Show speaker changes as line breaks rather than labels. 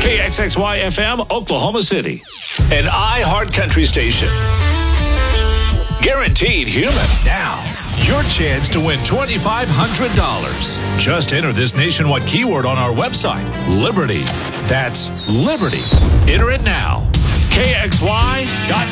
KXXY FM, Oklahoma City. An iHeart Country station. Guaranteed human. Now, your chance to win $2,500. Just enter this nationwide keyword on our website, Liberty. That's Liberty. Enter it now. KXY.com.